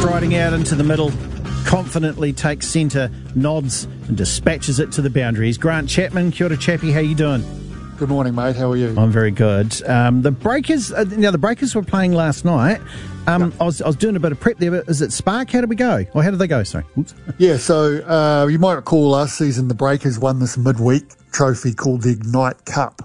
Striding out into the middle, confidently takes centre, nods and dispatches it to the boundaries. Grant Chapman, kia ora chappie, how you doing? Good morning, mate. How are you? I'm very good. The Breakers were playing last night. I was doing a bit of prep there, but is it Spark? How did we go? Or how did they go? Sorry. Oops. Yeah, so you might recall last season the Breakers won this midweek trophy called the Ignite Cup,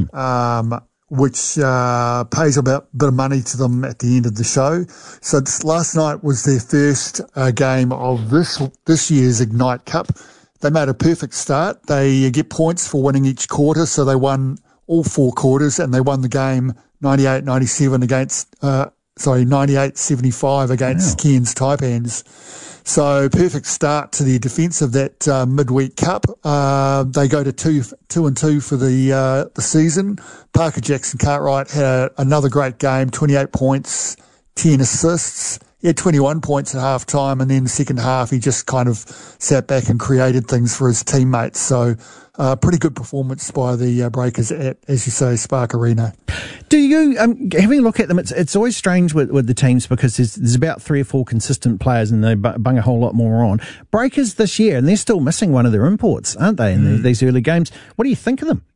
which pays about a bit of money to them at the end of the show. So last night was their first game of this year's Ignite Cup. They made a perfect start. They get points for winning each quarter, so they won all 4 quarters, and they won the game 98-97 against 98-75 against Cairns Taipans. So perfect start to the defence of that midweek cup. They go to 2-2 for the season. Parker Jackson Cartwright had another great game, 28 points, 10 assists. He had 21 points at half time, and then the second half he just kind of sat back and created things for his teammates. So pretty good performance by the Breakers at, as you say, Spark Arena. Do you, having a look at them, it's always strange with the teams because there's about 3 or 4 consistent players and they bung a whole lot more on. Breakers this year, and they're still missing one of their imports, aren't they, in these early games? What do you think of them?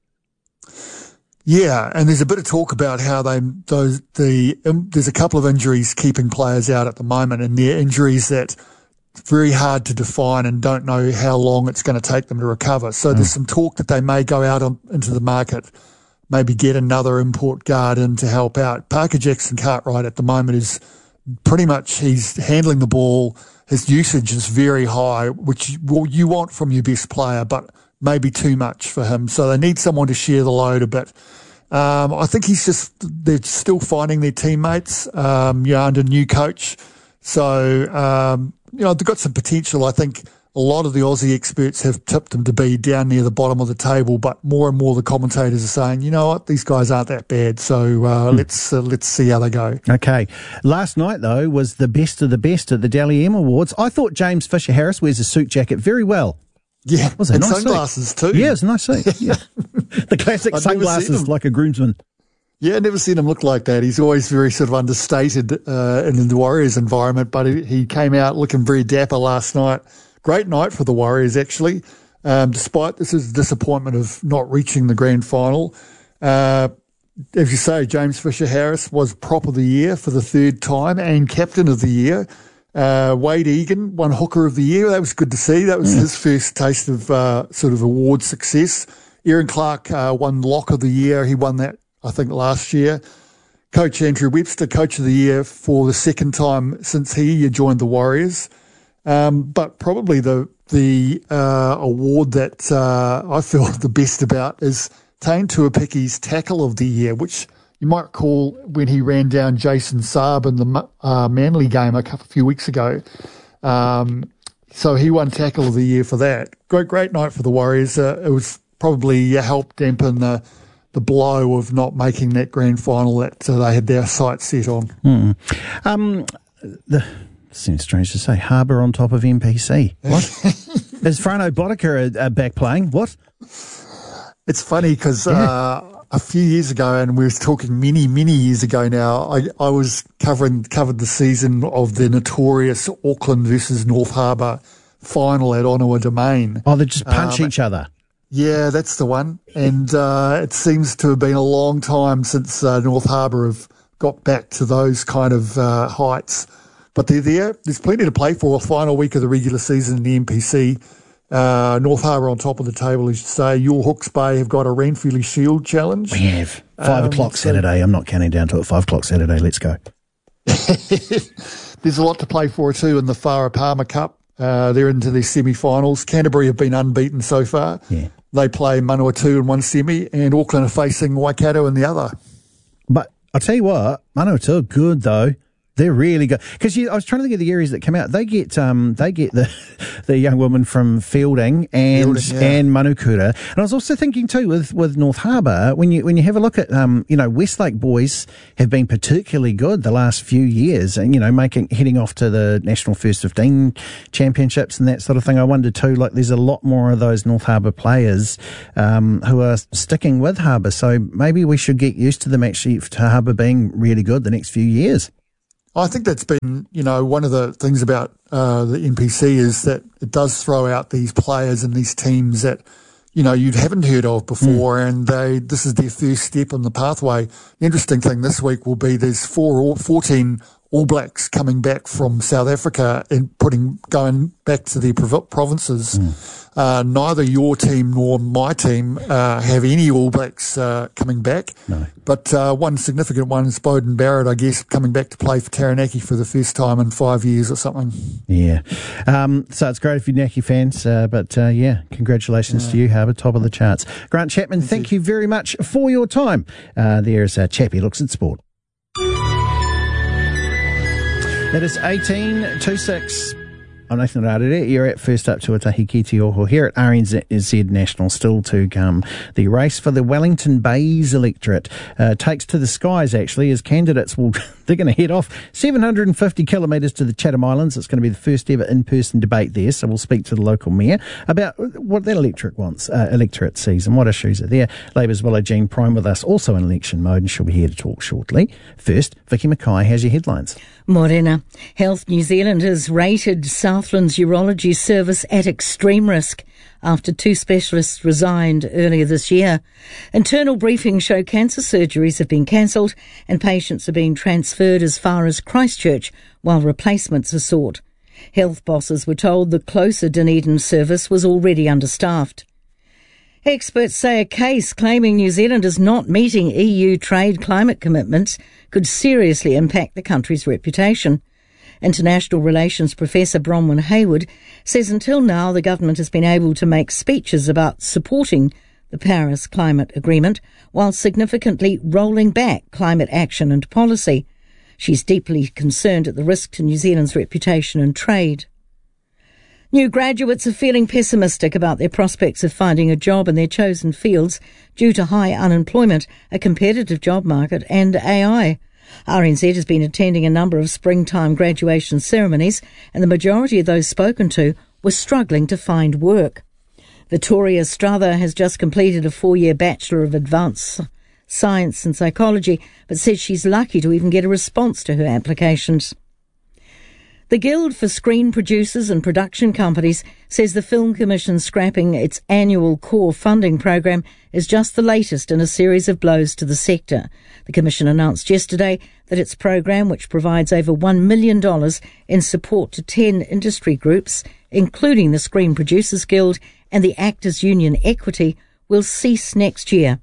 Yeah, and there's a bit of talk about how there's a couple of injuries keeping players out at the moment, and they're injuries that very hard to define and don't know how long it's going to take them to recover. So there's some talk that they may go out into the market, maybe get another import guard in to help out. Parker Jackson Cartwright at the moment is pretty much, he's handling the ball. His usage is very high, which you want from your best player, but maybe too much for him. So they need someone to share the load a bit. I think they're still finding their teammates, under new coach. So, they've got some potential. I think a lot of the Aussie experts have tipped them to be down near the bottom of the table, but more and more the commentators are saying, you know what, these guys aren't that bad. So let's see how they go. Okay. Last night, though, was the best of the best at the Dally M Awards. I thought James Fisher-Harris wears a suit jacket very well. Yeah, was it and nice sunglasses suit? too. Yeah, it's a nice suit. Yeah. The classic sunglasses like a groomsman. Yeah, I never seen him look like that. He's always very sort of understated in the Warriors environment, but he came out looking very dapper last night. Great night for the Warriors, actually, despite this is disappointment of not reaching the grand final. As you say, James Fisher-Harris was prop of the year for the 3rd time and captain of the year. Wade Egan won hooker of the year. That was good to see. That was his first taste of sort of award success. Aaron Clark won lock of the year. He won that, I think, last year. Coach Andrew Webster, coach of the year for the 2nd time since he joined the Warriors. But probably the award that I feel the best about is Tane Tuapiki's tackle of the year, which you might recall when he ran down Jason Saab in the Manly game a few weeks ago. So he won tackle of the year for that. Great night for the Warriors. It was probably helped dampen the blow of not making that grand final that they had their sights set on. Seems strange to say, Harbour on top of MPC. What? Is Frano Boddicker back playing? What? It's funny because a few years ago, and we were talking many years ago now, I was covered the season of the notorious Auckland versus North Harbour final at Onawa Domain. Oh, they just punch each other. Yeah, that's the one. And it seems to have been a long time since North Harbour have got back to those kind of heights. But they're there. There's plenty to play for. A final week of the regular season in the NPC. North Harbour on top of the table, as you say. Your Hawke's Bay have got a Ranfurly Shield challenge. We have. 5 o'clock Saturday. I'm not counting down to it. 5 o'clock Saturday. Let's go. There's a lot to play for too in the Farah Palmer Cup. They're into their semi-finals. Canterbury have been unbeaten so far. Yeah. They play Manawatu in one semi, and Auckland are facing Waikato in the other. But I'll tell you what, Manawatu are good though. They're really good. Because I was trying to think of the areas that come out. They get the young woman from Fielding and Manukura. And I was also thinking too with North Harbour, when you have a look at Westlake boys have been particularly good the last few years, and heading off to the National First 15 championships and that sort of thing. I wonder too, like there's a lot more of those North Harbour players who are sticking with Harbour. So maybe we should get used to them actually to Harbour being really good the next few years. I think that's been, one of the things about the NPC is that it does throw out these players and these teams that, you haven't heard of before, and this is their first step on the pathway. The interesting thing this week will be there's 14 All Blacks coming back from South Africa and going back to their provinces. Neither your team nor my team have any All Blacks coming back. No. But one significant one is Beauden Barrett, I guess, coming back to play for Taranaki for the first time in 5 years or something. Yeah. So it's great if you're Naki fans, but congratulations to you, Harbour, top of the charts. Grant Chapman, thank you very much for your time. There's Chappie Looks at Sport. It is 18 to 6. I'm Nathan Rarere. You're at First Up Tuatahi Ki Te Oho here at RNZ National. Still to come. The race for the Wellington Bays electorate takes to the skies, actually, as candidates they're going to head off 750 kilometres to the Chatham Islands. It's going to be the first ever in-person debate there, so we'll speak to the local mayor about what that electorate sees and what issues are there. Labour's Willow Jean Prime with us, also in election mode, and she'll be here to talk shortly. First, Vicky Mackay has your headlines. Morena. Health New Zealand has rated Southland's urology service at extreme risk after 2 specialists resigned earlier this year. Internal briefings show cancer surgeries have been cancelled and patients are being transferred as far as Christchurch while replacements are sought. Health bosses were told the closer Dunedin service was already understaffed. Experts say a case claiming New Zealand is not meeting EU trade climate commitments could seriously impact the country's reputation. International Relations Professor Bronwyn Hayward says until now the government has been able to make speeches about supporting the Paris Climate Agreement while significantly rolling back climate action and policy. She's deeply concerned at the risk to New Zealand's reputation and trade. New graduates are feeling pessimistic about their prospects of finding a job in their chosen fields due to high unemployment, a competitive job market and AI. RNZ has been attending a number of springtime graduation ceremonies, and the majority of those spoken to were struggling to find work. Vittoria Strother has just completed a 4-year Bachelor of Advanced Science and Psychology, but says she's lucky to even get a response to her applications. The Guild for Screen Producers and Production Companies says the Film Commission scrapping its annual core funding program is just the latest in a series of blows to the sector. The Commission announced yesterday that its program, which provides over $1 million in support to 10 industry groups, including the Screen Producers Guild and the Actors Union Equity, will cease next year.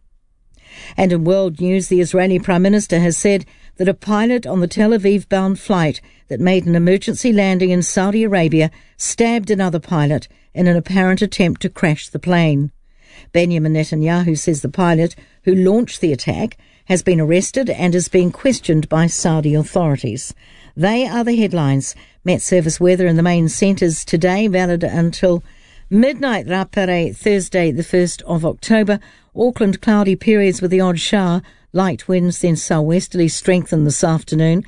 And in world news, the Israeli Prime Minister has said that a pilot on the Tel Aviv-bound flight that made an emergency landing in Saudi Arabia stabbed another pilot in an apparent attempt to crash the plane. Benjamin Netanyahu says the pilot who launched the attack has been arrested and is being questioned by Saudi authorities. They are the headlines. Met Service weather in the main centres today, valid until midnight Rapare, Thursday the 1st of October. Auckland cloudy periods with the odd shower. Light winds, then southwesterly strengthen this afternoon,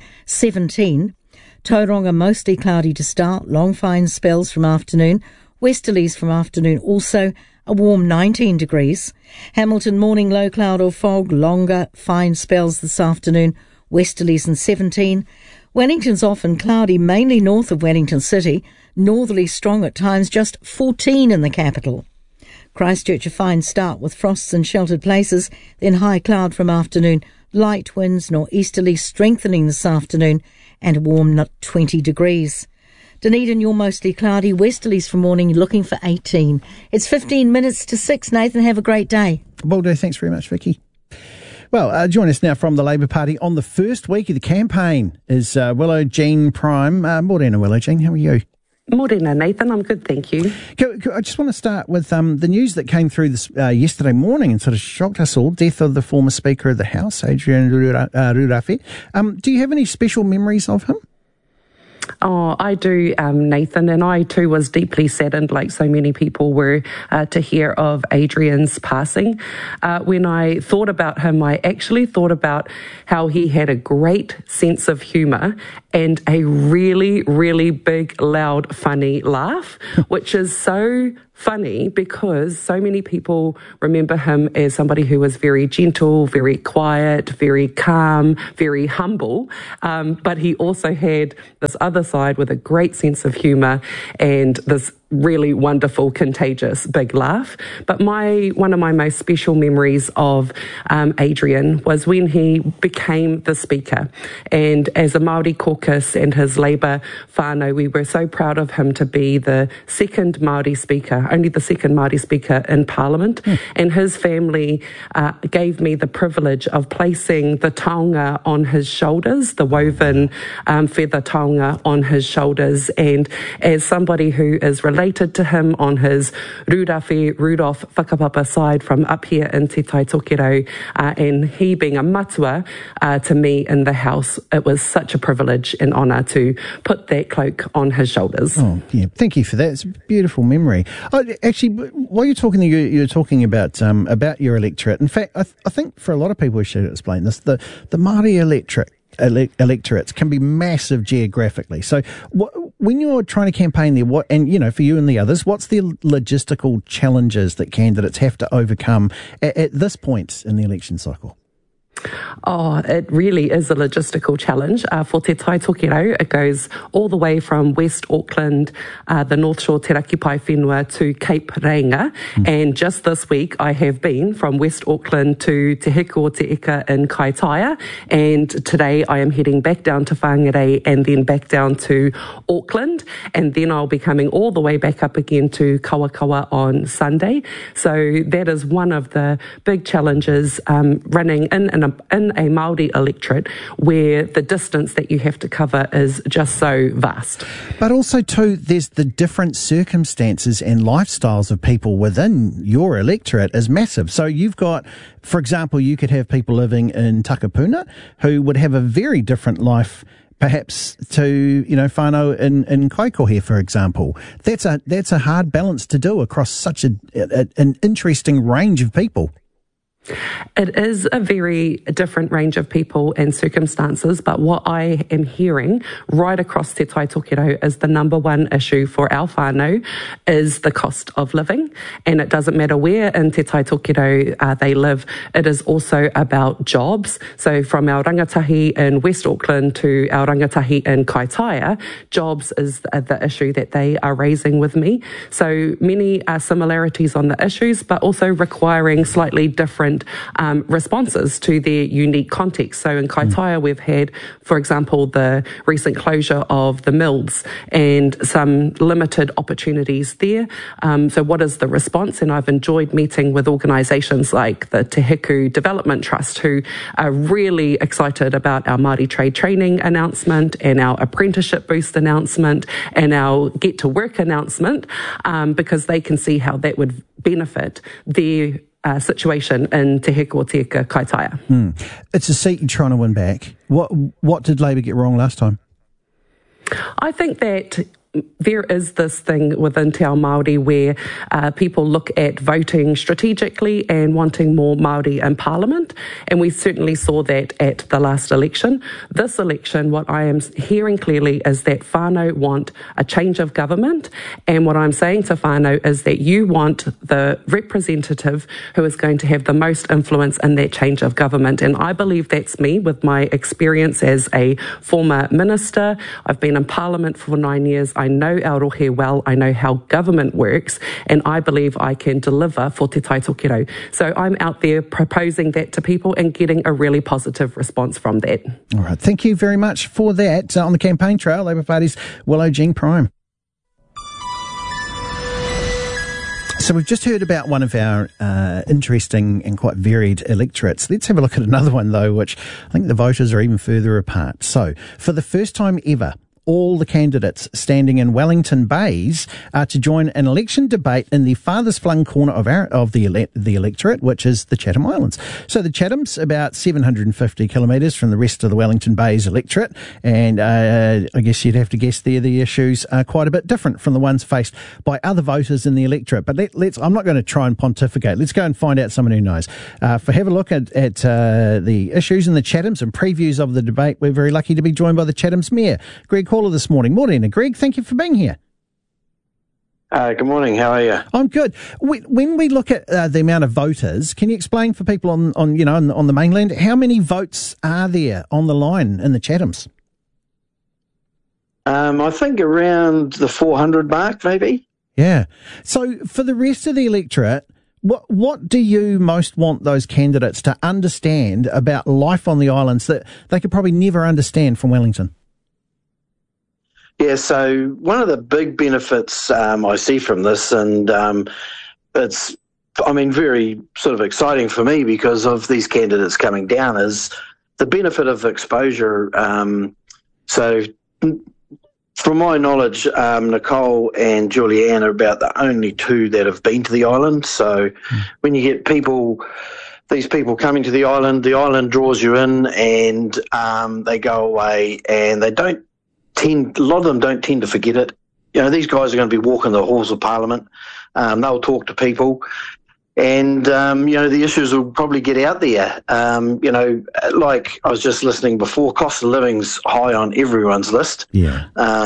17. Tauranga mostly cloudy to start, long fine spells from afternoon. Westerlies from afternoon also, a warm 19 degrees. Hamilton morning low cloud or fog, longer fine spells this afternoon, westerlies and 17. Wellington's often cloudy, mainly north of Wellington City. Northerly strong at times, just 14 in the capital. Christchurch a fine start with frosts in sheltered places, then high cloud from afternoon, light winds northeasterly strengthening this afternoon, and a warm 20 degrees. Dunedin, you're mostly cloudy, westerlies from morning, looking for 18. It's 15 minutes to 6. Nathan, have a great day. Well done, thanks very much, Vicky. Well, join us now from the Labour Party on the first week of the campaign is Willow Jean Prime. Morena, Willow Jean, how are you? Morena, Nathan. I'm good, thank you. I just want to start with the news that came through this yesterday morning and sort of shocked us all. Death of the former Speaker of the House, Adrian Rurafe. Do you have any special memories of him? Oh, I do, Nathan, and I too was deeply saddened, like so many people were, to hear of Adrian's passing. When I thought about him, I actually thought about how he had a great sense of humour and a really, really big, loud, funny laugh, which is so funny because so many people remember him as somebody who was very gentle, very quiet, very calm, very humble. But he also had this other side with a great sense of humour and this really wonderful, contagious, big laugh. But one of my most special memories of Adrian was when he became the speaker. And as a Māori caucus and his Labour whānau, we were so proud of him to be the second Māori speaker, only the second Māori speaker in Parliament. And his family gave me the privilege of placing the taonga on his shoulders, the woven feather taonga on his shoulders. And as somebody who is related to him on his Rudolph whakapapa side from up here in Te Tai Tokiro, and he being a matua to me in the house, it was such a privilege and honour to put that cloak on his shoulders. Oh, yeah. Thank you for that. It's a beautiful memory. Actually, while you're talking, you're talking about your electorate. In fact, I think for a lot of people, we should explain this. The Māori electorates can be massive geographically. So when you're trying to campaign there, for you and the others, what's the logistical challenges that candidates have to overcome at this point in the election cycle? Oh, it really is a logistical challenge. For Te Tai Tokiro, it goes all the way from West Auckland, the North Shore Te Rakipai Whenua to Cape Reinga. And just this week, I have been from West Auckland to Te Hiku o Te Ika in Kaitaia. And today I am heading back down to Whangarei and then back down to Auckland. And then I'll be coming all the way back up again to Kawakawa on Sunday. So that is one of the big challenges running in a Māori electorate where the distance that you have to cover is just so vast. But also, too, there's the different circumstances and lifestyles of people within your electorate is massive. So you've got, for example, you could have people living in Takapuna who would have a very different life perhaps to, whānau in Kaikohe, for example. That's a hard balance to do across such an interesting range of people. It is a very different range of people and circumstances, but what I am hearing right across Te Tai Tokiro is the number one issue for our whānau is the cost of living. And it doesn't matter where in Te Tai Tokiro they live, it is also about jobs. So from our rangatahi in West Auckland to our rangatahi in Kaitaia, jobs is the issue that they are raising with me. So many similarities on the issues, but also requiring slightly different responses to their unique context. So in Kaitaia, we've had, for example, the recent closure of the mills and some limited opportunities there. So what is the response? And I've enjoyed meeting with organisations like the Te Hiku Development Trust, who are really excited about our Māori trade training announcement and our apprenticeship boost announcement and our get to work announcement, because they can see how that would benefit their situation in Te Hiku o Te Ika Kaitaia. It's a seat you're trying to win back. What did Labour get wrong last time? I think that there is this thing within Te Ao Māori where people look at voting strategically and wanting more Māori in Parliament, and we certainly saw that at the last election. This election, what I am hearing clearly is that whānau want a change of government, and what I'm saying to whānau is that you want the representative who is going to have the most influence in that change of government, and I believe that's me with my experience as a former minister. I've been in Parliament for 9 years. I know Aotearoa well, I know how government works, and I believe I can deliver for Te Tai Tokiro. So I'm out there proposing that to people and getting a really positive response from that. All right, thank you very much for that. On the campaign trail, Labour Party's Willow Jean Prime. So we've just heard about one of our interesting and quite varied electorates. Let's have a look at another one, though, which I think the voters are even further apart. So, for the first time ever, all the candidates standing in Wellington Bays to join an election debate in the farthest flung corner of the electorate, which is the Chatham Islands. So the Chatham's about 750 kilometres from the rest of the Wellington Bays electorate, and I guess you'd have to guess there the issues are quite a bit different from the ones faced by other voters in the electorate. But I'm not going to try and pontificate. Let's go and find out someone who knows. For have a look at the issues in the Chathams and previews of the debate, we're very lucky to be joined by the Chatham's Mayor, Greg Haller, this morning. Morning, Greg. Thank you for being here. Good morning. How are you? I'm good. When we look at the amount of voters, can you explain for people on the mainland, how many votes are there on the line in the Chathams? I think around the 400 mark, maybe. Yeah. So for the rest of the electorate, what do you most want those candidates to understand about life on the islands that they could probably never understand from Wellington? Yeah, so one of the big benefits I see from this, and it's, very sort of exciting for me because of these candidates coming down, is the benefit of exposure. So from my knowledge, Nicole and Julianne are about the only two that have been to the island. So when you get these people coming to the island draws you in, and they go away, and a lot of them don't tend to forget it. These guys are going to be walking the halls of Parliament. They'll talk to people, and the issues will probably get out there. Like I was just listening before, cost of living's high on everyone's list. Yeah.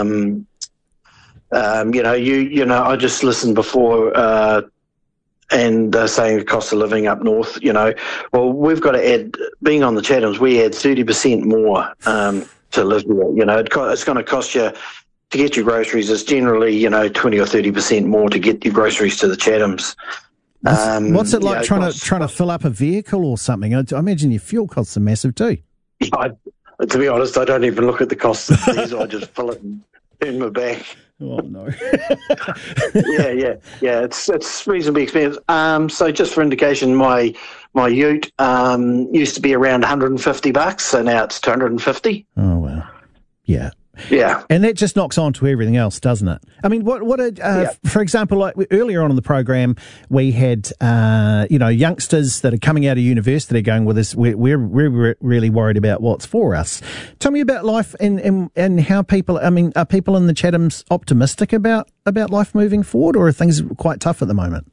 I just listened before, and saying the cost of living up north. Well, we've got to add, being on the Chathams, we add 30% more to live here. It's going to cost you to get your groceries. It's generally 20 or 30% more to get your groceries to the Chathams. What's it like trying to fill up a vehicle or something? I imagine your fuel costs are massive too. To be honest, I don't even look at the cost of diesel. I just fill it and turn my back. Oh no! yeah. It's reasonably expensive. So just for indication, my ute used to be around $150, so now it's $250. Oh wow! Yeah. Yeah. And that just knocks on to everything else, doesn't it? I mean, for example, like earlier on in the program, we had, youngsters that are coming out of university going with us. We're really worried about what's for us. Tell me about life and how people, are people in the Chathams optimistic about life moving forward, or are things quite tough at the moment?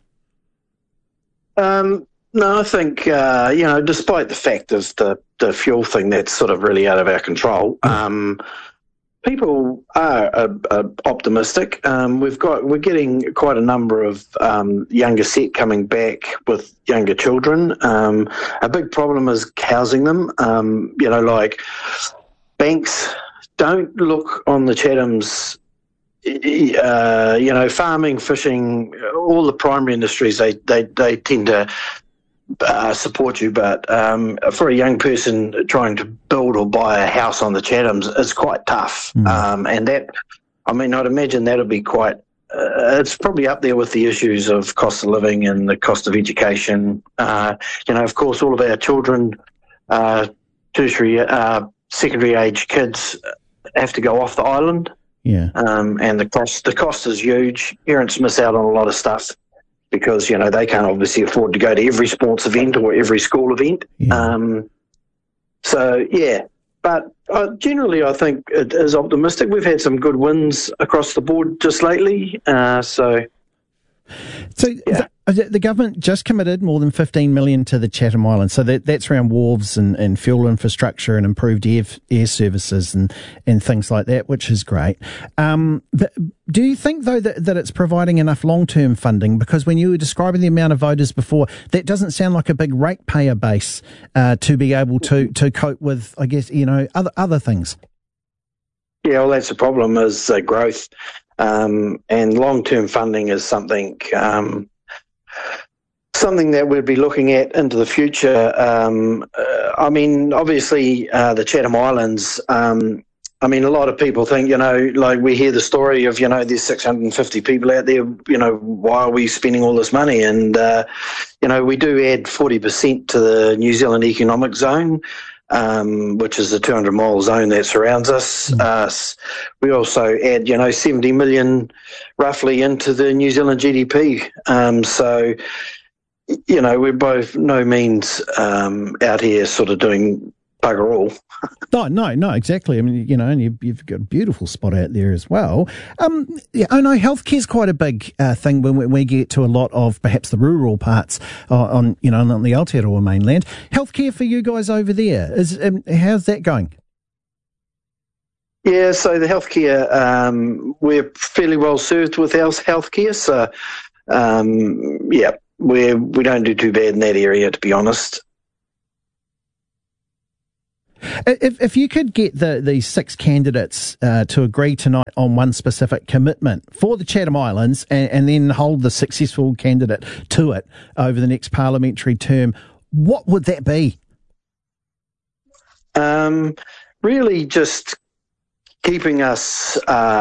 No, I think, despite the fact of the fuel thing that's sort of really out of our control, people are optimistic. We're getting quite a number of younger set coming back with younger children. A big problem is housing them. Like banks don't look on the Chathams. Farming, fishing, all the primary industries, they tend to support you, but for a young person trying to build or buy a house on the Chathams, it's quite tough. And that, I'd imagine that'll be quite, it's probably up there with the issues of cost of living and the cost of education. Of course, all of our children, tertiary, secondary age kids have to go off the island. Yeah. And the cost is huge. Parents miss out on a lot of stuff, because, they can't obviously afford to go to every sports event or every school event. Yeah. But generally I think it is optimistic. We've had some good wins across the board just lately. The government just committed more than $15 million to the Chatham Islands. So that's around wharves and fuel infrastructure and improved air services and things like that, which is great. But do you think, though, that it's providing enough long-term funding? Because when you were describing the amount of voters before, that doesn't sound like a big ratepayer base to be able to cope with, I guess, other things. Yeah, well, that's the problem, is growth. And long-term funding is something that we'd be looking at into the future. Obviously, the Chatham Islands, a lot of people think, like we hear the story of, there's 650 people out there, why are we spending all this money? And, we do add 40% to the New Zealand Economic Zone. which is the 200-mile zone that surrounds us. We also add, 70 million roughly into the New Zealand GDP. So, we're both no means out here sort of doing bugger all. No, exactly. I mean, and you've got a beautiful spot out there as well. I know healthcare's quite a big thing when we get to a lot of perhaps the rural parts on the Aotearoa mainland. Healthcare for you guys over there, how's that going? Yeah, so the healthcare, we're fairly well served with our healthcare. So, we don't do too bad in that area, to be honest. If you could get the 6 candidates to agree tonight on one specific commitment for the Chatham Islands and then hold the successful candidate to it over the next parliamentary term, what would that be? Really just keeping us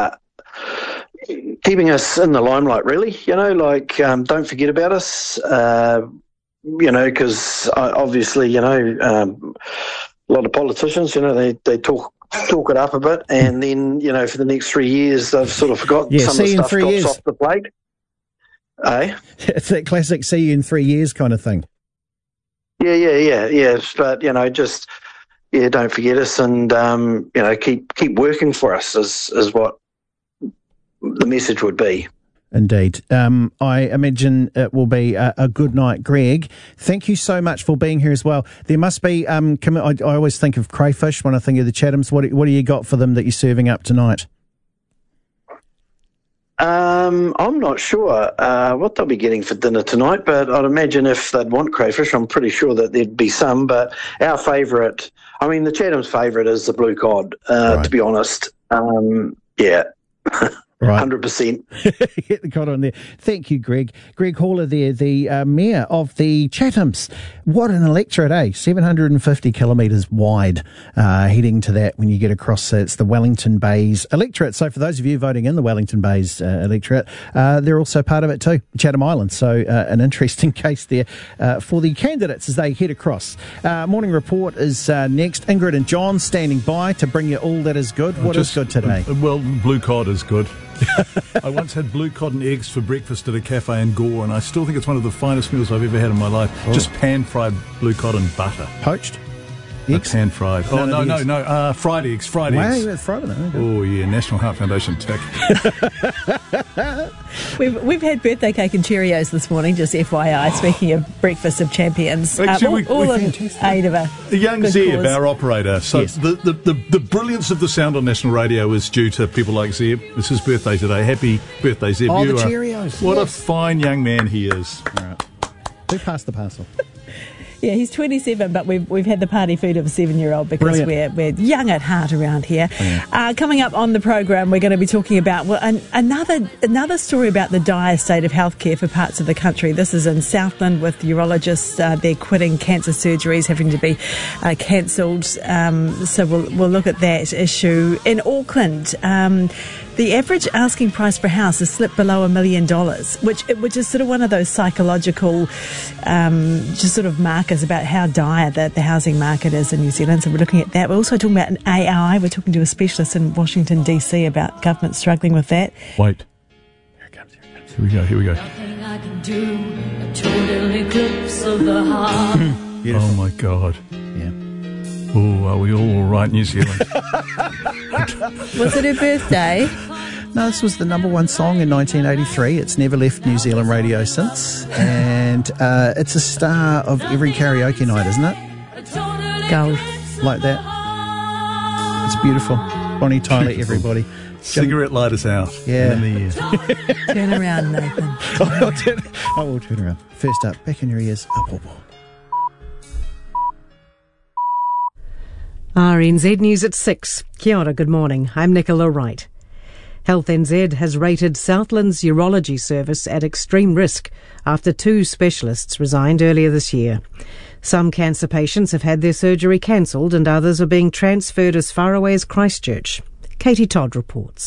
in the limelight, really. Don't forget about us, because obviously, a lot of politicians, they talk it up a bit, and then, for the next 3 years, they've sort of forgotten some of the stuff drops off the plate. It's that classic see you in 3 years kind of thing. Yeah. But, don't forget us and, keep working for us is what the message would be. Indeed. I imagine it will be a good night, Greg. Thank you so much for being here as well. There must be, I always think of crayfish when I think of the Chathams. What do you got for them that you're serving up tonight? I'm not sure what they'll be getting for dinner tonight, but I'd imagine if they'd want crayfish, I'm pretty sure that there'd be some. But our favourite, the Chatham's favourite is the blue cod, right. To be honest. Yeah. Right. 100%. Get the cod on there. Thank you, Greg. Greg Haller there, the Mayor of the Chathams. What an electorate, eh? 750 kilometres wide, heading to that when you get across. It's the Wellington Bays electorate. So for those of you voting in the Wellington Bays electorate, they're also part of it too, Chatham Islands. So an interesting case there for the candidates as they head across. Morning Report is next. Ingrid and John standing by to bring you all that is good. What is good today? Well, blue cod is good. I once had blue cod and eggs for breakfast at a cafe in Gore, and I still think it's one of the finest meals I've ever had in my life. Oh. Just pan-fried blue cod and butter. Poached? Eggs? Pan-fried. No. Fried eggs. Wow, eggs. You had fried them. Oh, yeah. National Heart Foundation tick. We've had birthday cake and Cheerios this morning, just FYI, speaking of breakfast of champions. Actually, all in aid of a young Zeb, our operator. So yes. the brilliance of the sound on national radio is due to people like Zeb. It's his birthday today. Happy birthday, Zeb. Oh, the Cheerios. What a fine young man he is. All right. Who passed the parcel? Yeah, he's 27, but we've had the party food of a 7-year-old because we're young at heart around here. Yeah. Coming up on the program, we're going to be talking about another story about the dire state of healthcare for parts of the country. This is in Southland with urologists. They're quitting cancer surgeries, having to be cancelled. So we'll look at that issue. In Auckland, the average asking price for a house has slipped below $1 million, which is sort of one of those psychological just sort of markers about how dire the housing market is in New Zealand. So we're looking at that. We're also talking about an AI. We're talking to a specialist in Washington, D.C. about government struggling with that. Wait. Here it comes. Here we go. Nothing I can do, a total eclipse of the heart. Oh, my God. Yeah. Oh, are we all right, New Zealand? Was it her birthday? No, this was the number one song in 1983. It's never left New Zealand radio since. And it's a star of every karaoke night, isn't it? Gold. Like that. It's beautiful. Bonnie Tyler, everybody. Cigarette lighters out. Yeah. In the ear. Turn around, Nathan. I will turn around. First up, back in your ears. Up, up, up. RNZ News at 6. Kia ora, good morning. I'm Nicola Wright. Health NZ has rated Southland's urology service at extreme risk after 2 specialists resigned earlier this year. Some cancer patients have had their surgery cancelled and others are being transferred as far away as Christchurch. Katie Todd reports.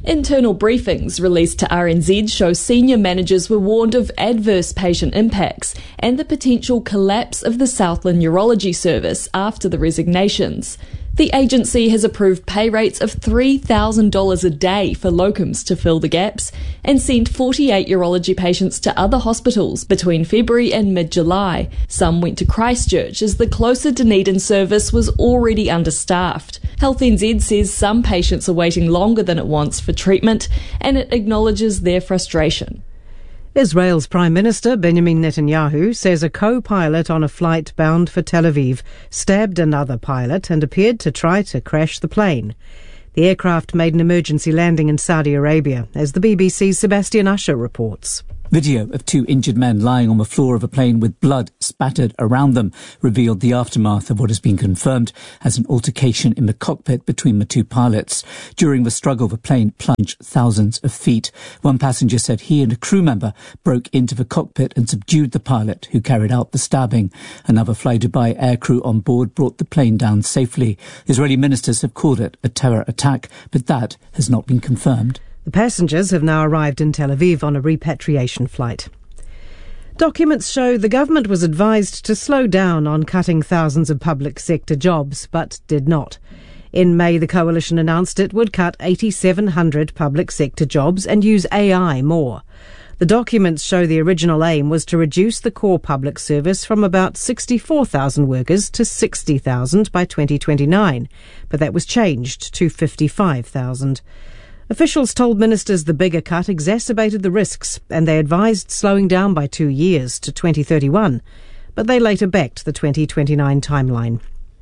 Internal briefings released to RNZ show senior managers were warned of adverse patient impacts and the potential collapse of the Southland Urology Service after the resignations. The agency has approved pay rates of $3,000 a day for locums to fill the gaps and sent 48 urology patients to other hospitals between February and mid-July. Some went to Christchurch as the closer Dunedin service was already understaffed. Health NZ says some patients are waiting longer than it wants for treatment, and it acknowledges their frustration. Israel's Prime Minister Benjamin Netanyahu says a co-pilot on a flight bound for Tel Aviv stabbed another pilot and appeared to try to crash the plane. The aircraft made an emergency landing in Saudi Arabia, as the BBC's Sebastian Usher reports. Video of two injured men lying on the floor of a plane with blood spattered around them revealed the aftermath of what has been confirmed as an altercation in the cockpit between the two pilots. During the struggle, the plane plunged thousands of feet. One passenger said he and a crew member broke into the cockpit and subdued the pilot who carried out the stabbing. Another Fly Dubai aircrew on board brought the plane down safely. Israeli ministers have called it a terror attack, but that has not been confirmed. The passengers have now arrived in Tel Aviv on a repatriation flight. Documents show the government was advised to slow down on cutting thousands of public sector jobs, but did not. In May, the coalition announced it would cut 8,700 public sector jobs and use AI more. The documents show the original aim was to reduce the core public service from about 64,000 workers to 60,000 by 2029, but that was changed to 55,000. Officials told ministers the bigger cut exacerbated the risks, and they advised slowing down by 2 years to 2031, but they later backed the 2029 timeline.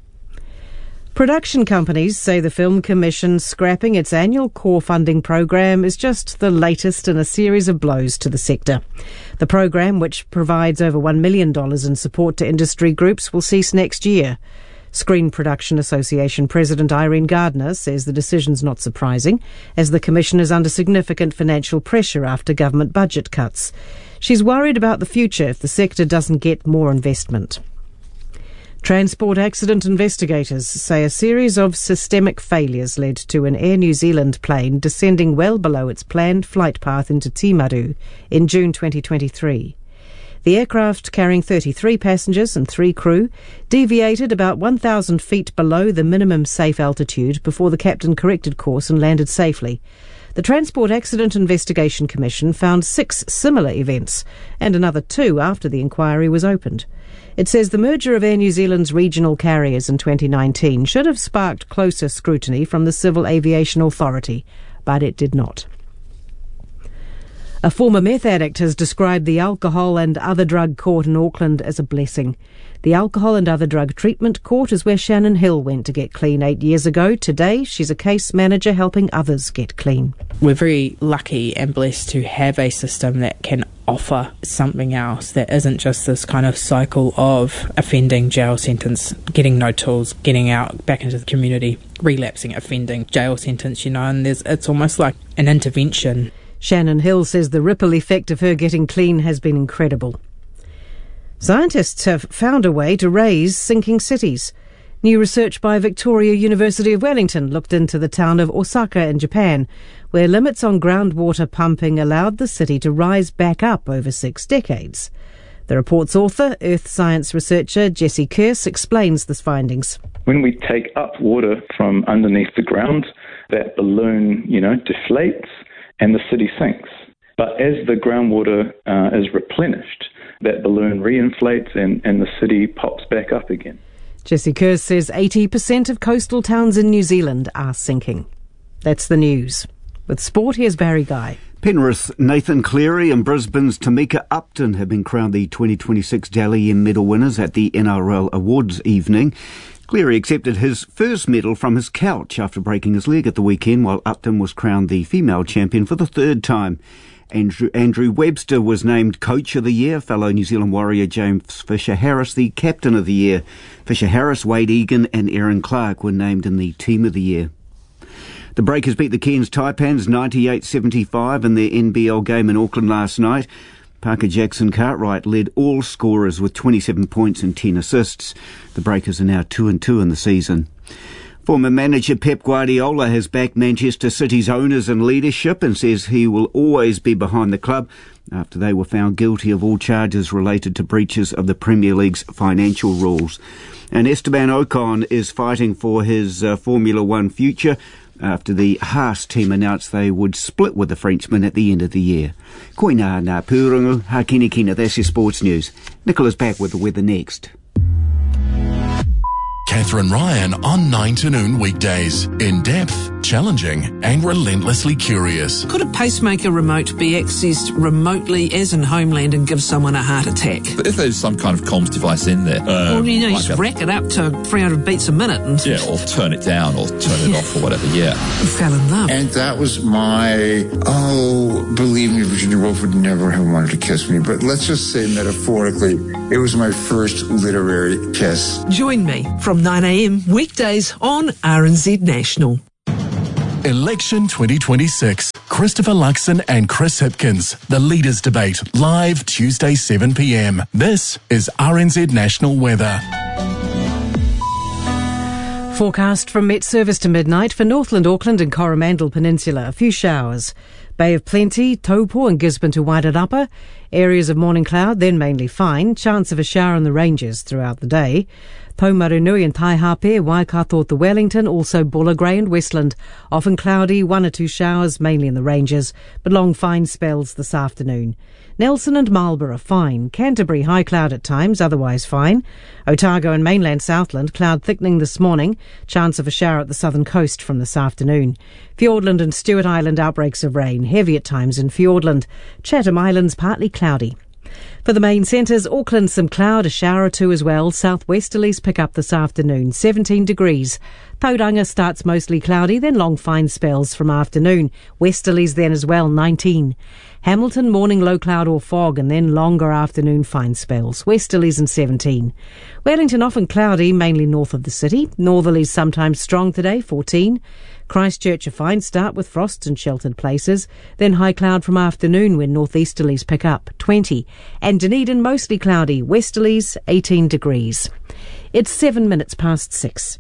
Production companies say the Film Commission scrapping its annual core funding program is just the latest in a series of blows to the sector. The program, which provides over $1 million in support to industry groups, will cease next year. Screen Production Association President Irene Gardner says the decision's not surprising, as the Commission is under significant financial pressure after government budget cuts. She's worried about the future if the sector doesn't get more investment. Transport accident investigators say a series of systemic failures led to an Air New Zealand plane descending well below its planned flight path into Timaru in June 2023. The aircraft, carrying 33 passengers and 3 crew, deviated about 1,000 feet below the minimum safe altitude before the captain corrected course and landed safely. The Transport Accident Investigation Commission found 6 similar events, and another 2 after the inquiry was opened. It says the merger of Air New Zealand's regional carriers in 2019 should have sparked closer scrutiny from the Civil Aviation Authority, but it did not. A former meth addict has described the alcohol and other drug court in Auckland as a blessing. The Alcohol and Other Drug Treatment Court is where Shannon Hill went to get clean 8 years ago. Today, she's a case manager helping others get clean. We're very lucky and blessed to have a system that can offer something else that isn't just this kind of cycle of offending, jail sentence, getting no tools, getting out back into the community, relapsing, offending, jail sentence, and it's almost like an intervention. Shannon Hill says the ripple effect of her getting clean has been incredible. Scientists have found a way to raise sinking cities. New research by Victoria University of Wellington looked into the town of Osaka in Japan, where limits on groundwater pumping allowed the city to rise back up over 6 decades. The report's author, earth science researcher Jesse Kearse, explains the findings. When we take up water from underneath the ground, that balloon, deflates and the city sinks. But as the groundwater is replenished, that balloon reinflates and the city pops back up again. Jesse Kearse says 80% of coastal towns in New Zealand are sinking. That's the news. With sport, here's Barry Guy. Penrith's Nathan Cleary and Brisbane's Tamika Upton have been crowned the 2026 Dally M medal winners at the NRL Awards evening. Cleary accepted his first medal from his couch after breaking his leg at the weekend, while Upton was crowned the female champion for the 3rd time. Andrew Webster was named Coach of the Year, fellow New Zealand Warrior James Fisher-Harris the Captain of the Year. Fisher-Harris, Wade Egan and Erin Clark were named in the Team of the Year. The Breakers beat the Cairns Taipans 98-75 in their NBL game in Auckland last night. Parker Jackson-Cartwright led all scorers with 27 points and 10 assists. The Breakers are now 2-2 in the season. Former manager Pep Guardiola has backed Manchester City's owners and leadership and says he will always be behind the club after they were found guilty of all charges related to breaches of the Premier League's financial rules. And Esteban Ocon is fighting for his Formula One future after the Haas team announced they would split with the Frenchman at the end of the year. Koina ngā pūrongo, hakini kina, that's your sports news. Nicola's back with the weather next. Catherine Ryan on 9 to noon weekdays. In depth, challenging and relentlessly curious. Could a pacemaker remote be accessed remotely as in Homeland and give someone a heart attack? But if there's some kind of comms device in there... well, you know, just rack it up to 300 beats a minute. And or turn it down or turn it off or whatever, You fell in love. And that was my, believe me, Virginia Woolf would never have wanted to kiss me. But let's just say metaphorically, it was my first literary kiss. Join me from 9 a.m. weekdays on RNZ National. Election 2026. Christopher Luxon and Chris Hipkins. The Leaders Debate. Live Tuesday 7 p.m. This is RNZ National Weather. Forecast from Met Service to midnight for Northland, Auckland and Coromandel Peninsula. A few showers. Bay of Plenty, Taupo and Gisborne to Wairarapa. Areas of morning cloud, then mainly fine. Chance of a shower in the ranges throughout the day. Taumarunui and Taihape, Waikato to Wellington, also Bulla Grey and Westland. Often cloudy, 1 or 2 showers, mainly in the ranges, but long fine spells this afternoon. Nelson and Marlborough fine. Canterbury high cloud at times, otherwise fine. Otago and mainland Southland cloud thickening this morning. Chance of a shower at the southern coast from this afternoon. Fiordland and Stewart Island outbreaks of rain, heavy at times in Fiordland. Chatham Islands partly cloudy. For the main centres, Auckland some cloud, a shower or 2 as well. Southwesterlies pick up this afternoon, 17 degrees. Tauranga starts mostly cloudy, then long fine spells from afternoon. Westerlies then as well, 19. Hamilton morning low cloud or fog and then longer afternoon fine spells. Westerlies and 17. Wellington often cloudy, mainly north of the city. Northerlies sometimes strong today, 14. Christchurch a fine start with frost in sheltered places, then high cloud from afternoon when northeasterlies pick up, 20. And Dunedin mostly cloudy, westerlies 18 degrees. It's 7 minutes past 6.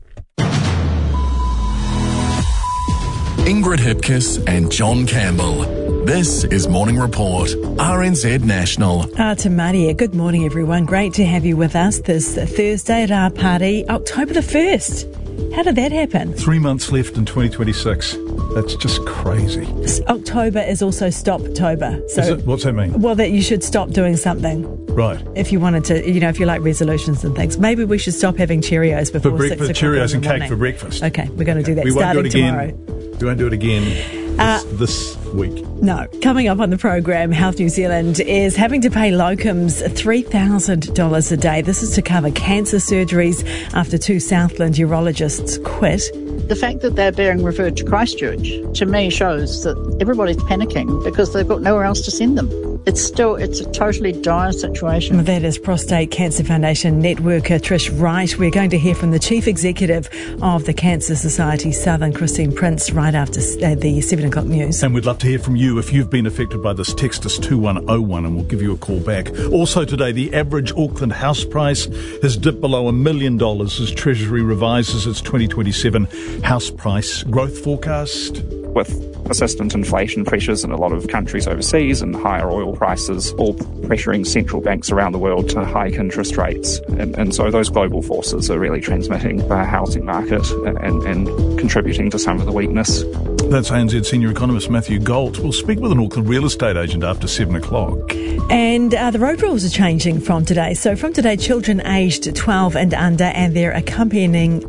Ingrid Hipkiss and John Campbell. This is Morning Report, RNZ National. Te Maria, good morning everyone. Great to have you with us this Thursday at our party, October the 1st. How did that happen? 3 months left in 2026. That's just crazy. October is also Stoptober. So what's that mean? Well, that you should stop doing something. Right. If you wanted to, if you like resolutions and things. Maybe we should stop having Cheerios before 6 o'clock Cheerios and morning. cake for breakfast. Okay, we're going to do that we starting won't do it again. tomorrow. We won't do it again this week. No. Coming up on the program, Health New Zealand is having to pay locums $3,000 a day. This is to cover cancer surgeries after 2 Southland urologists quit. The fact that they're being referred to Christchurch, to me, shows that everybody's panicking because they've got nowhere else to send them. It's a totally dire situation. That is Prostate Cancer Foundation networker Trish Wright. We're going to hear from the Chief Executive of the Cancer Society Southern, Christine Prince, right after the 7 o'clock news. And we'd love to hear from you if you've been affected by this. Text us 2101 and we'll give you a call back. Also today, the average Auckland house price has dipped below $1 million as Treasury revises its 2027 house price growth forecast. With persistent inflation pressures in a lot of countries overseas and higher oil prices, all pressuring central banks around the world to hike interest rates. And so those global forces are really transmitting the housing market and contributing to some of the weakness. That's ANZ senior economist Matthew Galt. We'll speak with an Auckland real estate agent after 7 o'clock. And the road rules are changing from today. So from today, children aged 12 and under and their accompanying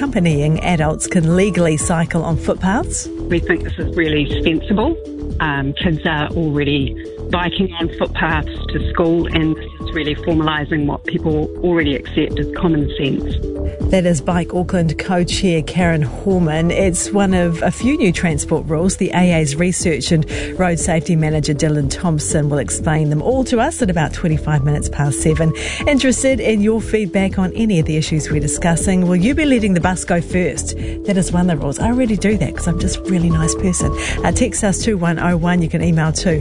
adults can legally cycle on footpaths. We think this is really sensible. Kids are already biking on footpaths to school, and this is really formalising what people already accept as common sense. That is Bike Auckland co-chair Karen Horman. It's one of a few new transport rules. The AA's research and road safety manager Dylan Thompson will explain them all to us at about 25 minutes past 7. Interested in your feedback on any of the issues we're discussing? Will you be letting the bus go first? That is one of the rules. I already do that because I'm just a really nice person. Text us 2101. You can email to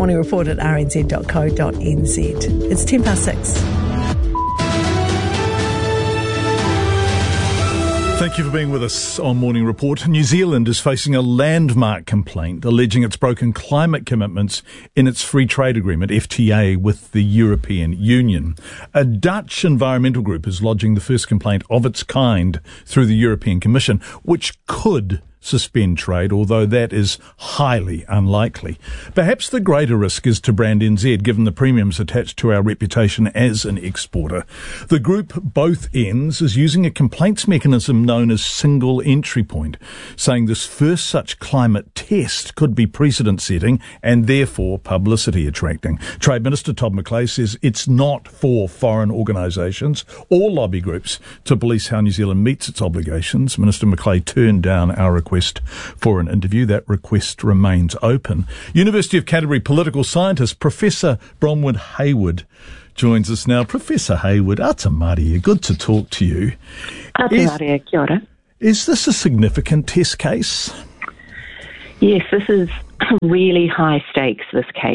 morningreport@rnz.co.nz. It's 10 past 6. Thank you for being with us on Morning Report. New Zealand is facing a landmark complaint alleging it's broken climate commitments in its free trade agreement, FTA, with the European Union. A Dutch environmental group is lodging the first complaint of its kind through the European Commission, which could suspend trade, although that is highly unlikely. Perhaps the greater risk is to brand NZ, given the premiums attached to our reputation as an exporter. The group, Both Ends, is using a complaints mechanism known as single entry point, saying this first such climate test could be precedent-setting and therefore publicity-attracting. Trade Minister Todd McClay says it's not for foreign organisations or lobby groups to police how New Zealand meets its obligations. Minister McClay turned down our request for an interview. That request remains open. University of Canterbury political scientist Professor Bronwyn Hayward joins us now. Professor Hayward, ata maria, good to talk to you. Ata maria, kia ora. Is this a significant test case? Yes, this is really high stakes, this case.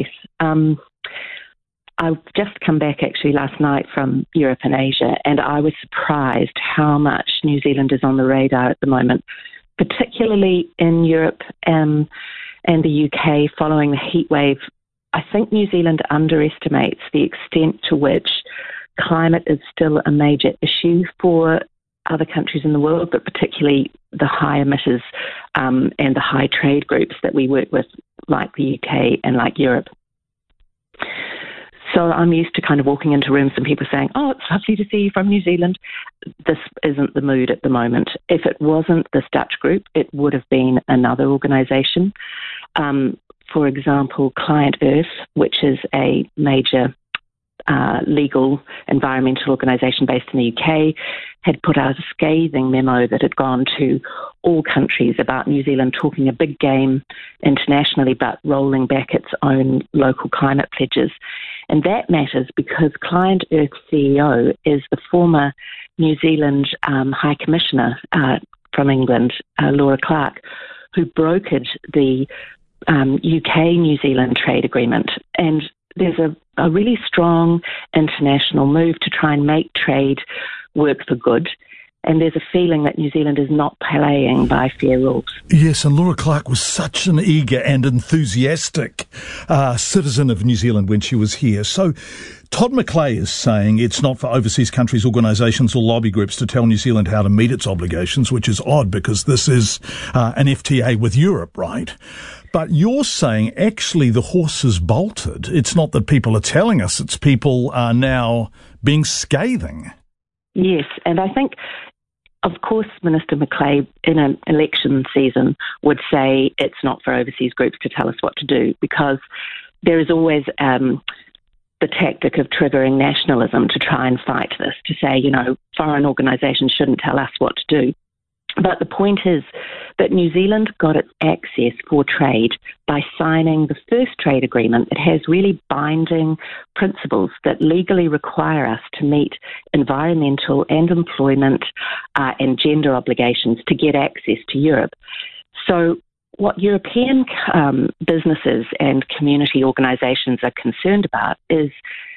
I've just come back actually last night from Europe and Asia, and I was surprised how much New Zealand is on the radar at the moment, particularly in Europe and the UK following the heat wave. I think New Zealand underestimates the extent to which climate is still a major issue for other countries in the world, but particularly the high emitters and the high trade groups that we work with, like the UK and like Europe. So I'm used to kind of walking into rooms and people saying, oh, it's lovely to see you from New Zealand. This isn't the mood at the moment. If it wasn't this Dutch group, it would have been another organisation. For example, Client Earth, which is a major legal environmental organisation based in the UK, had put out a scathing memo that had gone to all countries about New Zealand talking a big game internationally but rolling back its own local climate pledges. And that matters because Client Earth CEO is the former New Zealand High Commissioner from England, Laura Clark, who brokered the UK-New Zealand trade agreement. And there's a really strong international move to try and make trade work for good. And there's a feeling that New Zealand is not playing by fair rules. Yes, and Laura Clark was such an eager and enthusiastic citizen of New Zealand when she was here. So Todd McClay is saying it's not for overseas countries, organisations or lobby groups to tell New Zealand how to meet its obligations, which is odd because this is an FTA with Europe, right? But you're saying actually the horse has bolted. It's not that people are telling us, it's people are now being scathing. Yes, and I think, of course, Minister McClay in an election season would say it's not for overseas groups to tell us what to do, because there is always the tactic of triggering nationalism to try and fight this, to say, you know, foreign organisations shouldn't tell us what to do. But the point is that New Zealand got its access for trade by signing the first trade agreement. It has really binding principles that legally require us to meet environmental and employment and gender obligations to get access to Europe. So what European businesses and community organisations are concerned about is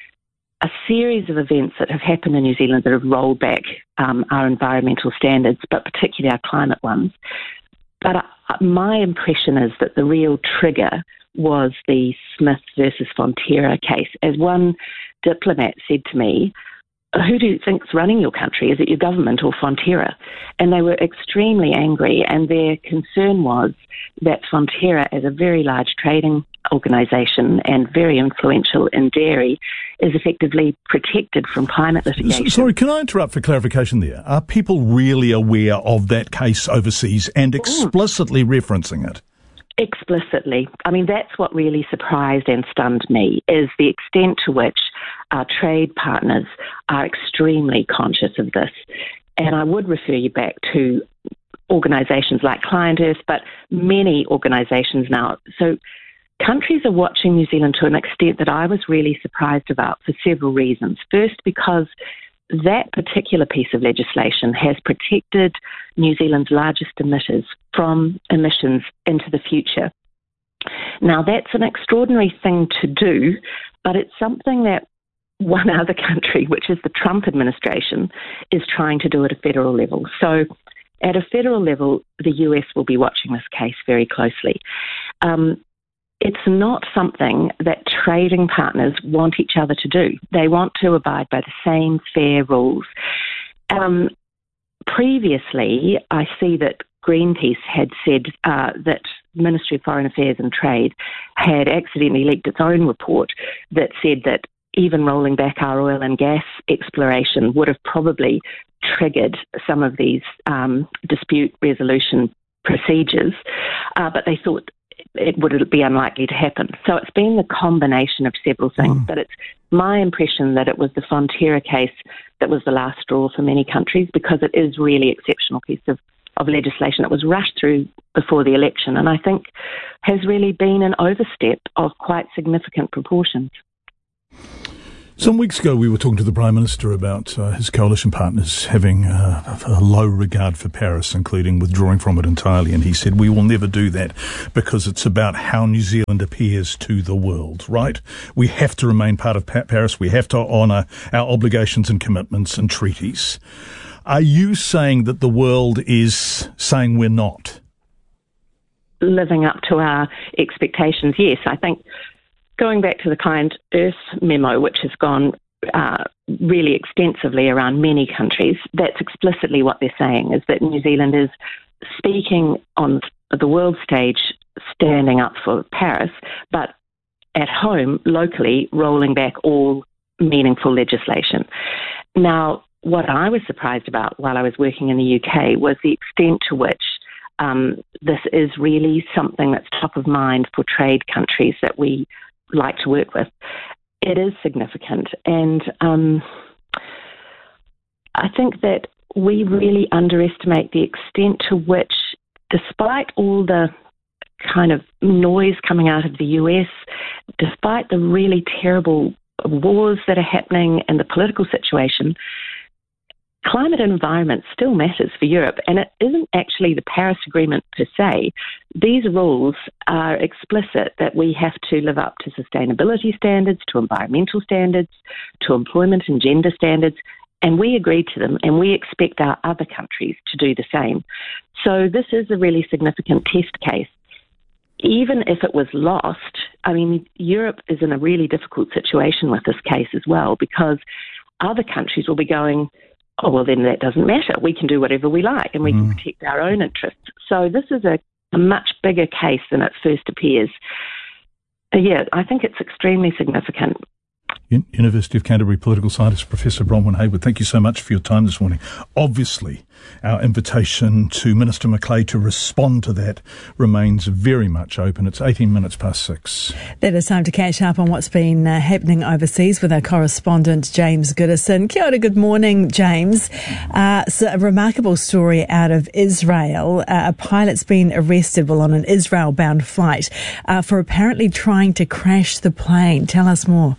a series of events that have happened in New Zealand that have rolled back our environmental standards, but particularly our climate ones. But my impression is that the real trigger was the Smith versus Fonterra case. As one diplomat said to me, who do you think's running your country? Is it your government or Fonterra? And they were extremely angry, and their concern was that Fonterra, as a very large trading organisation and very influential in dairy, is effectively protected from climate litigation. Sorry, can I interrupt for clarification there? Are people really aware of that case overseas and explicitly referencing it? Explicitly. I mean, that's what really surprised and stunned me, is the extent to which our trade partners are extremely conscious of this. And I would refer you back to organisations like Client Earth, but many organisations now. So countries are watching New Zealand to an extent that I was really surprised about for several reasons. First, because that particular piece of legislation has protected New Zealand's largest emitters from emissions into the future. Now, that's an extraordinary thing to do, but it's something that one other country, which is the Trump administration, is trying to do at a federal level. So at a federal level, the US will be watching this case very closely. It's not something that trading partners want each other to do. They want to abide by the same fair rules. Previously, I see that Greenpeace had said that Ministry of Foreign Affairs and Trade had accidentally leaked its own report that said that even rolling back our oil and gas exploration would have probably triggered some of these dispute resolution procedures, but they thought it would be unlikely to happen. So it's been the combination of several things, but it's my impression that it was the Fonterra case that was the last straw for many countries, because it is really exceptional piece of legislation that was rushed through before the election, and I think has really been an overstep of quite significant proportions. Some weeks ago, we were talking to the Prime Minister about his coalition partners having a low regard for Paris, including withdrawing from it entirely. And he said, we will never do that because it's about how New Zealand appears to the world, right? We have to remain part of Paris. We have to honour our obligations and commitments and treaties. Are you saying that the world is saying we're not? Living up to our expectations, yes. I think going back to the Kind Earth memo, which has gone really extensively around many countries, that's explicitly what they're saying, is that New Zealand is speaking on the world stage, standing up for Paris, but at home, locally, rolling back all meaningful legislation. Now, what I was surprised about while I was working in the UK was the extent to which this is really something that's top of mind for trade countries that we like to work with. It is significant, and I think that we really underestimate the extent to which, despite all the kind of noise coming out of the US, despite the really terrible wars that are happening and the political situation, climate and environment still matters for Europe, and it isn't actually the Paris Agreement per se. These rules are explicit that we have to live up to sustainability standards, to environmental standards, to employment and gender standards, and we agreed to them, and we expect our other countries to do the same. So this is a really significant test case. Even if it was lost, I mean, Europe is in a really difficult situation with this case as well, because other countries will be going, oh, well, then that doesn't matter. We can do whatever we like and we can protect our own interests. So this is a much bigger case than it first appears. Yeah, I think it's extremely significant. University of Canterbury political scientist Professor Bronwyn Hayward, thank you so much for your time this morning. Obviously, our invitation to Minister Macleay to respond to that remains very much open. It's 18 minutes past 6. That is time to catch up on what's been happening overseas with our correspondent James Goodison. Kia ora, good morning, James. So a remarkable story out of Israel. A pilot's been arrested on an Israel-bound flight for apparently trying to crash the plane. Tell us more.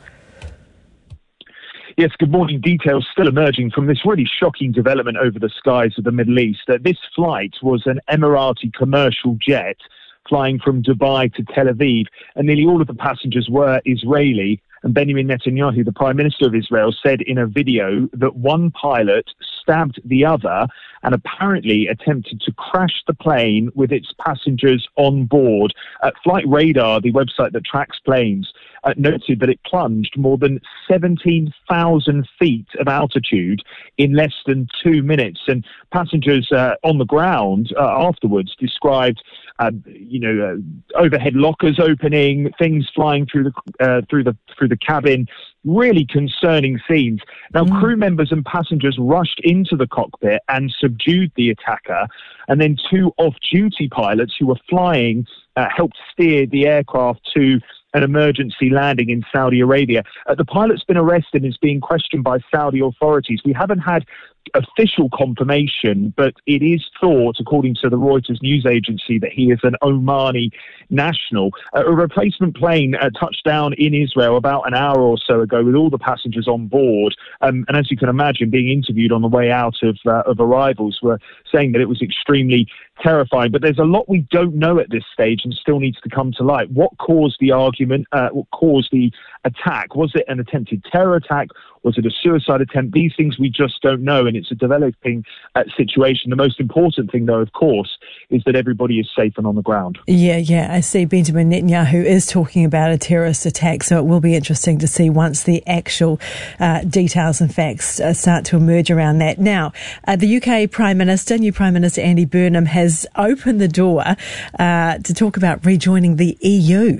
Yes, good morning. Details still emerging from this really shocking development over the skies of the Middle East. This flight was an Emirati commercial jet flying from Dubai to Tel Aviv, and nearly all of the passengers were Israeli. And Benjamin Netanyahu, the Prime Minister of Israel, said in a video that one pilot stabbed the other and apparently attempted to crash the plane with its passengers on board. Flight Radar, the website that tracks planes, noted that it plunged more than 17,000 feet of altitude in less than 2 minutes. And passengers on the ground afterwards described overhead lockers opening, things flying through the cabin. Really concerning scenes. Now, crew members and passengers rushed into the cockpit and subdued the attacker, and then two off-duty pilots who were flying helped steer the aircraft to an emergency landing in Saudi Arabia. The pilot's been arrested and is being questioned by Saudi authorities. We haven't had official confirmation, but it is thought, according to the Reuters news agency, that he is an Omani national. A replacement plane touched down in Israel about an hour or so ago with all the passengers on board. And as you can imagine, being interviewed on the way out of arrivals, were saying that it was extremely terrifying. But there's a lot we don't know at this stage and still needs to come to light. What caused the argument? What caused the attack? Was it an attempted terror attack? Was it a suicide attempt? These things we just don't know. and it's a developing situation. The most important thing, though, of course, is that everybody is safe and on the ground. Yeah. I see Benjamin Netanyahu is talking about a terrorist attack, so it will be interesting to see once the actual details and facts start to emerge around that. Now, the UK new Prime Minister Andy Burnham has opened the door to talk about rejoining the EU.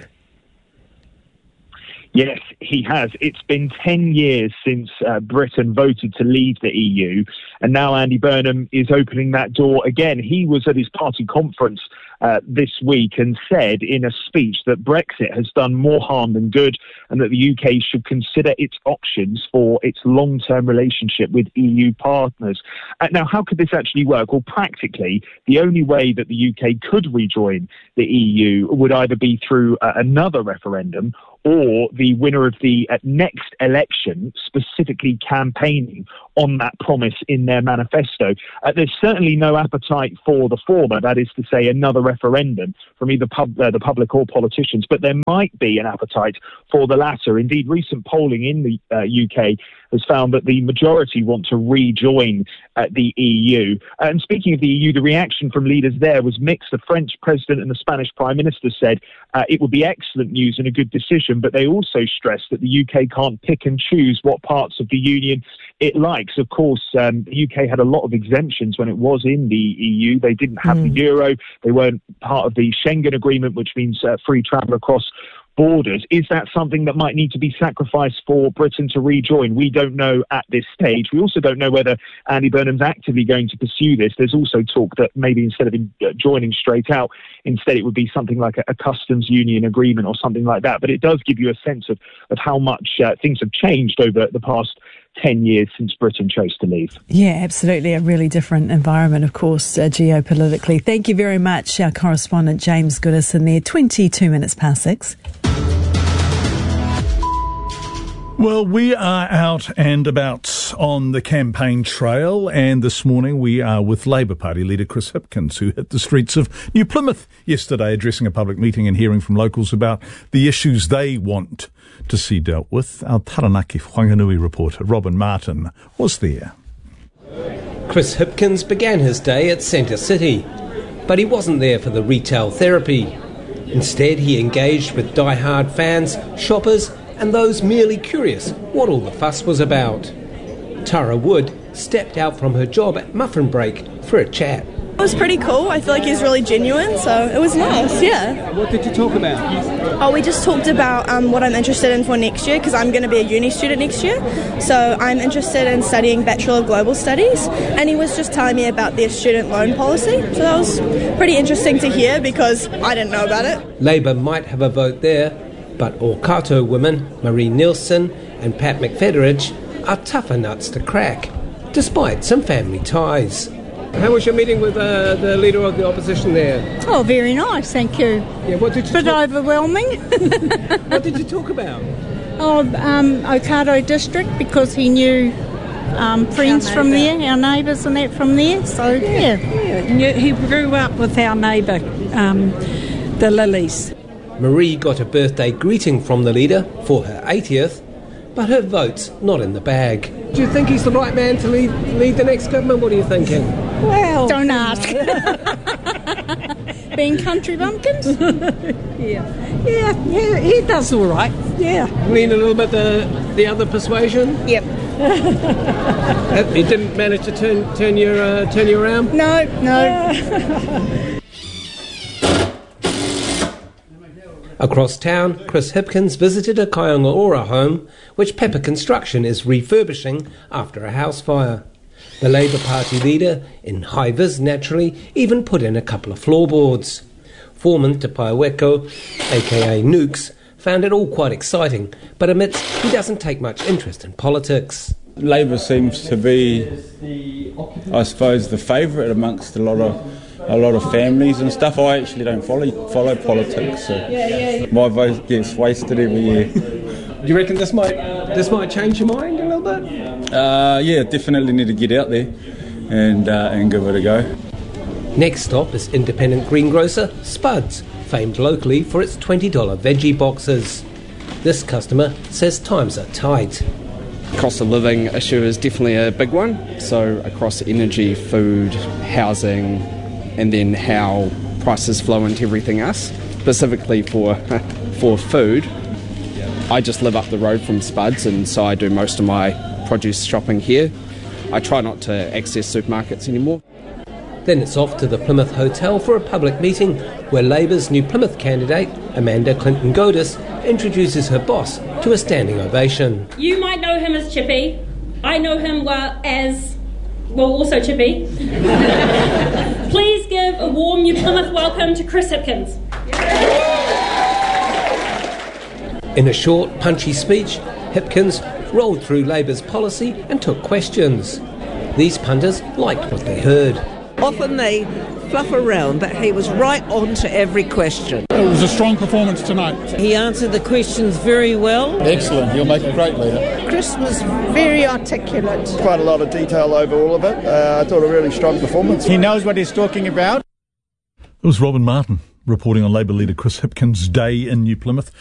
Yes, he has. It's been 10 years since Britain voted to leave the EU, and now Andy Burnham is opening that door again. He was at his party conference this week and said in a speech that Brexit has done more harm than good and that the UK should consider its options for its long-term relationship with EU partners. Now, how could this actually work? Well, practically, the only way that the UK could rejoin the EU would either be through another referendum or the winner of the next election specifically campaigning on that promise in their manifesto. There's certainly no appetite for the former, that is to say, another referendum from either the public or politicians, but there might be an appetite for the latter. Indeed, recent polling in the UK has found that the majority want to rejoin the EU. And speaking of the EU, the reaction from leaders there was mixed. The French president and the Spanish prime minister said it would be excellent news and a good decision, but they also stressed that the UK can't pick and choose what parts of the union it likes. Of course, the UK had a lot of exemptions when it was in the EU. They didn't have the euro. They weren't part of the Schengen Agreement, which means free travel across borders. Is that something that might need to be sacrificed for Britain to rejoin? We don't know at this stage. We also don't know whether Andy Burnham's actively going to pursue this. There's also talk that maybe instead of joining straight out, instead it would be something like a customs union agreement or something like that. But it does give you a sense of how much things have changed over the past 10 years since Britain chose to leave. Yeah, absolutely. A really different environment, of course, geopolitically. Thank you very much, our correspondent James Goodison there. 22 minutes past 6. Well, we are out and about on the campaign trail, and this morning we are with Labour Party leader Chris Hipkins, who hit the streets of New Plymouth yesterday addressing a public meeting and hearing from locals about the issues they want to see dealt with. Our Taranaki Whanganui reporter Robin Martin was there. Chris Hipkins began his day at Centre City, but he wasn't there for the retail therapy. Instead, he engaged with die-hard fans, shoppers and those merely curious what all the fuss was about. Tara Wood stepped out from her job at Muffin Break for a chat. It was pretty cool. I feel like he's really genuine, so it was nice, yeah. What did you talk about? Oh, we just talked about what I'm interested in for next year, because I'm going to be a uni student next year. So I'm interested in studying Bachelor of Global Studies, and he was just telling me about their student loan policy. So that was pretty interesting to hear, because I didn't know about it. Labour might have a vote there, but Orkato women Marie Nielsen and Pat McFederidge are tougher nuts to crack, despite some family ties. How was your meeting with the leader of the opposition there? Oh, very nice, thank you. Yeah, what did you Bit overwhelming. What did you talk about? Oh, Okato district, because he knew friends from there, our neighbours and that from there, so yeah. He grew up with our neighbour, the Lilies. Marie got a birthday greeting from the leader for her 80th, but her vote's not in the bag. Do you think he's the right man to lead the next government? What are you thinking? Well, don't ask. Being country bumpkins? Yeah, he does all right. Yeah. Lean a little bit the other persuasion? Yep. He didn't manage to turn you around? No. Across town, Chris Hipkins visited a Kaionga-ora home, which Pepper Construction is refurbishing after a house fire. The Labour Party leader, in high vis naturally, even put in a couple of floorboards. Foreman Te Paiweko, aka Nukes, found it all quite exciting, but admits he doesn't take much interest in politics. Labour seems to be, I suppose, the favourite amongst a lot of families and stuff. I actually don't follow politics, so my vote gets wasted every year. Do you reckon this might change your mind a little bit? Yeah, definitely need to get out there and give it a go. Next stop is independent greengrocer Spuds, famed locally for its $20 veggie boxes. This customer says times are tight. cost of living issue is definitely a big one. So across energy, food, housing, and then how prices flow into everything else. Specifically for food, I just live up the road from Spuds, and so I do most of my produce shopping here. I try not to access supermarkets anymore. Then it's off to the Plymouth Hotel for a public meeting where Labour's new Plymouth candidate, Amanda Clinton-Godis, introduces her boss to a standing ovation. You might know him as Chippy. I know him also Chippy. Please give a warm New Plymouth welcome to Chris Hipkins. In a short, punchy speech, Hipkins rolled through Labour's policy and took questions. These punters liked what they heard. Often they fluff around, but he was right on to every question. It was a strong performance tonight. He answered the questions very well. Excellent. You'll make a great leader. Chris was very articulate. Quite a lot of detail over all of it. I thought a really strong performance. He knows what he's talking about. It was Robin Martin reporting on Labour leader Chris Hipkins' day in New Plymouth.